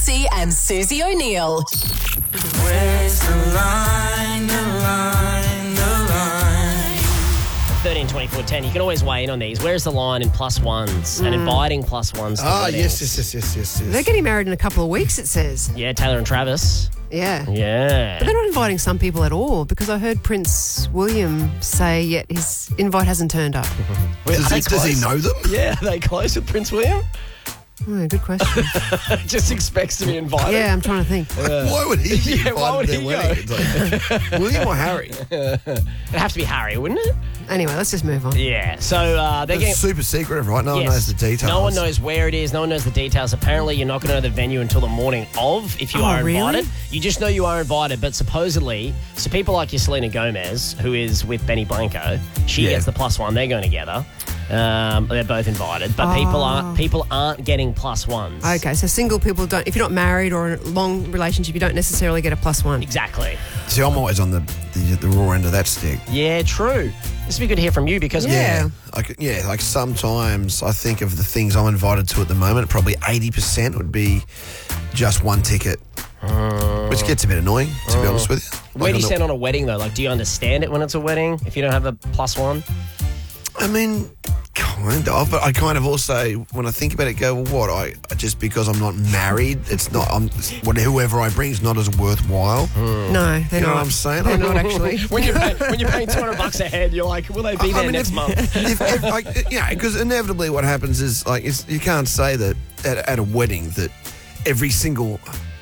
Massey and Susie O'Neill. Where's the line, the line, the line? 13, 24, 10. You can always weigh in on these. Where's the line in plus ones and inviting plus ones to weddings? Yes. They're getting married in a couple of weeks, it says. Yeah, Taylor and Travis. Yeah. Yeah. But they're not inviting some people at all because I heard Prince William say yet his invite hasn't turned up. Does he know them? Yeah, are they close with Prince William? Oh, good question. Just expects to be invited. Yeah, I'm trying to think. Why would he be invited why would to their he wedding? It's like, William or Harry? It'd have to be Harry, wouldn't it? Anyway, let's just move on. Yeah. So they're It's getting super secret, right? No one Yes. knows the details. No one knows where it is. No one knows the details. Apparently, you're not going to know the venue until the morning of if you are really? invited. You just know you are invited, but supposedly, so people like your Selena Gomez, who is with Benny Blanco, she Yeah. gets the plus one. They're going together. They're both invited, but people aren't getting plus ones. Okay, so single people don't, if you're not married or in a long relationship, you don't necessarily get a plus one. Exactly. See, I'm always on the raw end of that stick. Yeah, true. This would be good to hear from you because Yeah. Like sometimes I think of the things I'm invited to at the moment, probably 80% would be just one ticket, which gets a bit annoying, to be honest with you. Where do you Like, stand on a wedding though? Like, do you understand it when it's a wedding if you don't have a plus one? I mean, kind of, but I kind of also, when I think about it, go, well, what? I just because I'm not married, it's not. Whoever I bring is not as worthwhile. No, they're You know not. what I'm saying? They're not actually. when you're paying $200 a head, you're like, will they be there next month? Because inevitably what happens is you can't say that at a wedding that every single,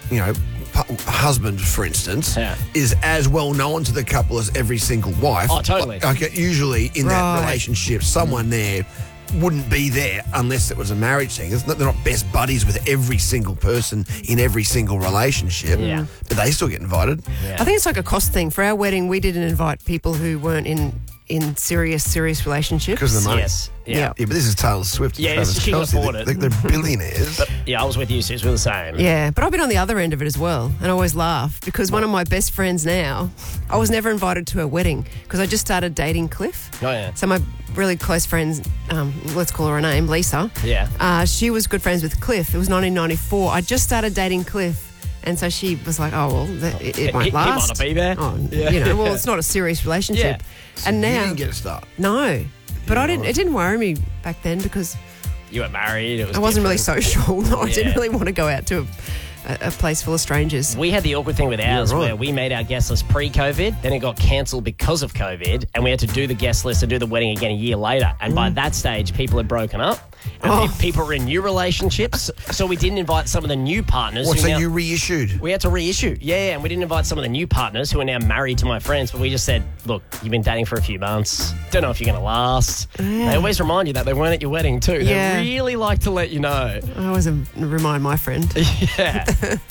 husband, for instance, is as well known to the couple as every single wife. Oh, totally. Usually in that Right. relationship, someone there wouldn't be there unless it was a marriage thing. They're not best buddies with every single person in every single relationship. Yeah. But they still get invited. I think it's like a cost thing. For our wedding, we didn't invite people who weren't in serious relationships. Because of the money. Yes. Yeah. Yeah, but this is Taylor Swift and Yeah, Travis she can Kelce. afford it. They're billionaires. Yeah, I was with you, Sus. We're the same. Yeah, but I've been on the other end of it as well, and I always laugh because one of my best friends now, I was never invited to her wedding because I just started dating Cliff. Oh, yeah. So my really close friend, let's call her a name, Lisa. Yeah. She was good friends with Cliff. It was 1994. I just started dating Cliff. And so she was like, oh, well, it won't He might last. not be there. Oh, Yeah. well, it's not a serious relationship. Yeah. And You now, didn't get a start. no. But it didn't worry me back then because You were married. It was I wasn't really different. social. No, I didn't Yeah. really want to go out to a place full of strangers. We had the awkward thing with ours right. where we made our guest list pre-COVID, then it got cancelled because of COVID, and we had to do the guest list and do the wedding again a year later. And by that stage, people had broken up, and people were in new relationships, so we didn't invite some of the new partners. What, who so now- you reissued? We had to reissue, yeah, and we didn't invite some of the new partners who are now married to my friends, but we just said, look, you've been dating for a few months, don't know if you're going to last. They always remind you that they weren't at your wedding too. Yeah. They really like to let you know. I always remind my friend. Yeah.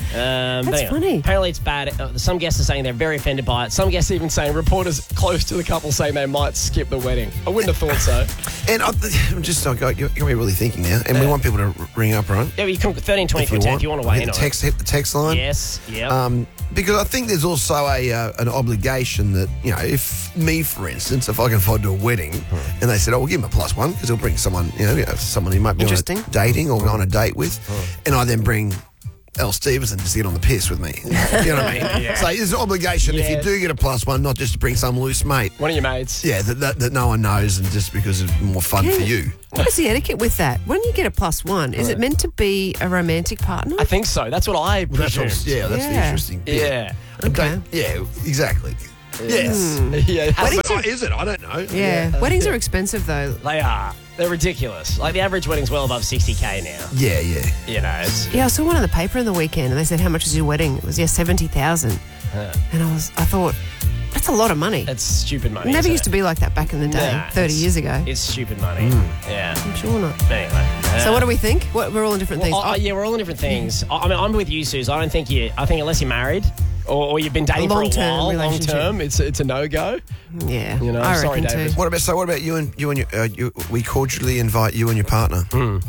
But That's funny. Apparently it's bad. Some guests are saying they're very offended by it. Some guests even saying reporters close to the couple saying they might skip the wedding. I wouldn't have thought so. And I'm just you're going to be really thinking now. And we want people to ring up, right? Yeah, you can 13, 24, 10 if you want to weigh hit in the on text, hit the text it. line. Yes, yeah. Because I think there's also an obligation that, if me, for instance, if I can afford to a wedding and they said, we'll give him a plus one because he'll bring someone, someone he might be Interesting. on dating or on a date with, and I then bring Elle Stevenson just to get on the piss with me. You know what I mean? Yeah. So there's an obligation if Yeah. you do get a plus one, not just to bring some loose mate. One of your mates. Yeah, that no one knows and just because it's more fun for you. What is the etiquette with that? When you get a plus one, is it meant to be a romantic partner? I think so. That's what I That's presumed. the Yeah. interesting bit. Yeah. Okay. Yeah, exactly. Yes. Yeah. Is it? I don't know. Yeah. Weddings are expensive though. They are. They're ridiculous. Like the average wedding's well above 60K now. Yeah. You know, it's... Yeah, I saw one in the paper in the weekend and they said, how much is your wedding? It was, 70,000. And I thought, that's a lot of money. It's stupid money. It never isn't used to be like that back in the day, Nah, 30 years ago. It's stupid money. Yeah. I'm sure not. Anyway. So what do we think? We're all in different things. Yeah, we're all in different things. I mean, I'm with you, Suze. I think unless you're married or you've been dating for a long-term while, long relationship. term, it's a no-go. Yeah, You know, I sorry, reckon David. too. What about you and your, we cordially invite you and your partner.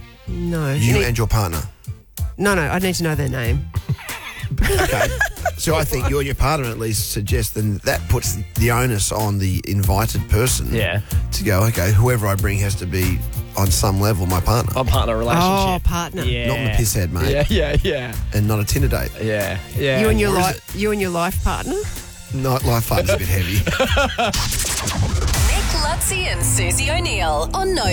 No. You and your partner. No, I need to know their name. Okay. So I think you and your partner at least suggest then that puts the onus on the invited person. Yeah. To go, okay, whoever I bring has to be on some level, my partner. A partner relationship. Oh, partner. Yeah. Not my pisshead, mate. Yeah. And not a Tinder date. Yeah. You and your life partner? Not life partner's a bit heavy. Nick Lutzi and Susie O'Neill on No